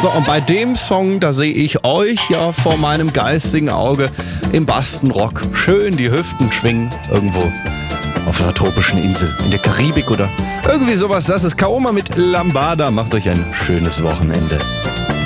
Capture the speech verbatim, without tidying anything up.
So, und bei dem Song, da sehe ich euch ja vor meinem geistigen Auge im Bastenrock schön die Hüften schwingen irgendwo auf einer tropischen Insel, in der Karibik oder irgendwie sowas. Das ist Kaoma mit Lambada. Macht euch ein schönes Wochenende.